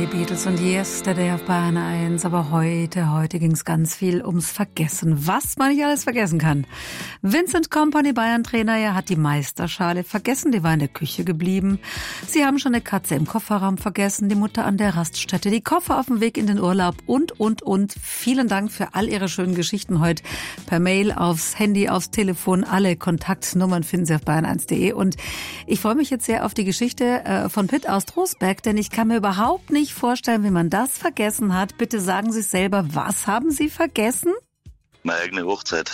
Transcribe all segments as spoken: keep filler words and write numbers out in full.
die Beatles und Yesterday auf Bayern eins. Aber heute, heute ging es ganz viel ums Vergessen. Was man nicht alles vergessen kann. Vincent Kompany, Bayern-Trainer, er hat die Meisterschale vergessen. Die war in der Küche geblieben. Sie haben schon eine Katze im Kofferraum vergessen, die Mutter an der Raststätte, die Koffer auf dem Weg in den Urlaub und, und, und. Vielen Dank für all Ihre schönen Geschichten heute per Mail, aufs Handy, aufs Telefon. Alle Kontaktnummern finden Sie auf bayern eins punkt de. Und ich freue mich jetzt sehr auf die Geschichte äh, von Pitt aus Trostberg, denn ich kann mir überhaupt nicht vorstellen, wie man das vergessen hat. Bitte sagen Sie selber, was haben Sie vergessen? Meine eigene Hochzeit.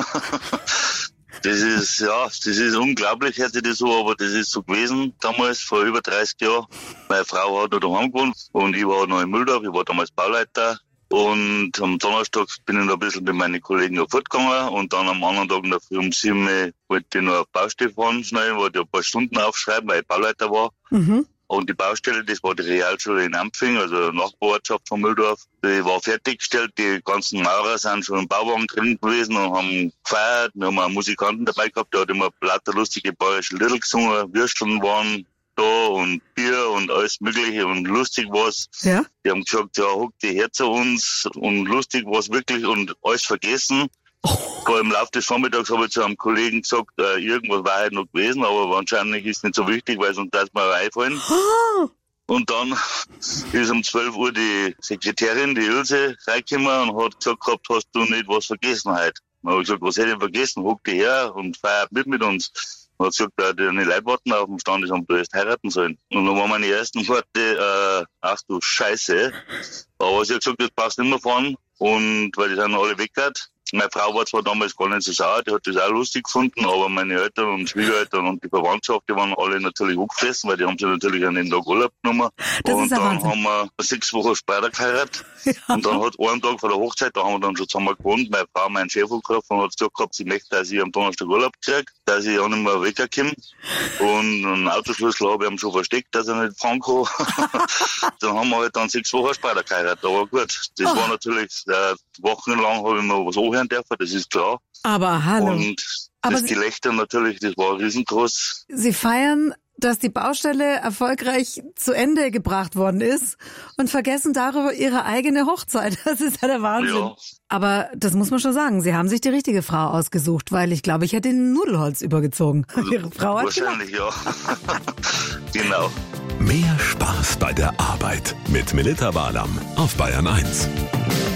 Das ist, ja, das ist unglaublich, hätte das so, aber das ist so gewesen damals, vor über dreißig Jahren. Meine Frau hat noch daheim gewohnt und ich war noch in Mühldorf, ich war damals Bauleiter. Und am Donnerstag bin ich noch ein bisschen mit meinen Kollegen auf Furt gegangen und dann am anderen Tag in der Früh um sieben wollte ich noch auf Baustelle fahren schnell, wollte ein paar Stunden aufschreiben, weil ich Bauleiter war. Mhm. Und die Baustelle, das war die Realschule in Ampfing, also Nachbarortschaft von Mühldorf. Die war fertiggestellt, die ganzen Maurer sind schon im Bauwagen drin gewesen und haben gefeiert. Wir haben einen Musikanten dabei gehabt, der hat immer lauter lustige bayerische Lieder gesungen, Würsteln waren da und Bier und alles Mögliche und lustig war's. Ja. Die haben gesagt, ja, hock die her zu uns und lustig war's wirklich und alles vergessen. Oh. Im Laufe des Vormittags habe ich zu einem Kollegen gesagt, äh, irgendwas war halt noch gewesen, aber wahrscheinlich ist es nicht so wichtig, weil sonst darf mir einfallen. Oh. Und dann ist um zwölf Uhr die Sekretärin, die Ilse, reingekommen und hat gesagt gehabt, hast du nicht was vergessen heute? Dann habe ich gesagt, was hätte ich vergessen? Hock die her und feiert mit mit uns. Und hat gesagt, dass die Leute warten auf dem Stand, die haben du erst heiraten sollen. Und dann waren meine ersten Worte, äh, ach du Scheiße. Aber sie hat gesagt, das passt nicht mehr fahren. Und weil die sind alle weggehört. Meine Frau war zwar damals gar nicht so sauer, die hat das auch lustig gefunden, aber meine Eltern und Schwiegereltern und die Verwandtschaft, die waren alle natürlich angefressen, weil die haben sich natürlich an den Tag Urlaub genommen. Das und dann Wahnsinn. Haben wir sechs Wochen später geheiratet. Ja. Und dann hat einen Tag vor der Hochzeit, da haben wir dann schon zusammen gewohnt, meine Frau meinen Chef angerufen und hat gesagt gehabt, sie möchte, dass ich am Donnerstag Urlaub kriege, dass ich auch nicht mehr wegkomme. Und einen Autoschlüssel habe ich ihm schon versteckt, dass er nicht fahren kann. Dann haben wir halt dann sechs Wochen später geheiratet, aber gut, das oh. war natürlich, äh, wochenlang habe ich mir was anhören dürfen, das ist klar. Aber hallo. Und Aber das Gelächter natürlich, das war riesengroß. Sie feiern, dass die Baustelle erfolgreich zu Ende gebracht worden ist und vergessen darüber Ihre eigene Hochzeit. Das ist ja der Wahnsinn. Ja. Aber das muss man schon sagen, Sie haben sich die richtige Frau ausgesucht, weil ich glaube, ich hätte Ihnen Nudelholz übergezogen. Also, Ihre Frau hat wahrscheinlich, ja. Genau. Mehr Spaß bei der Arbeit mit Melita Walam auf Bayern eins.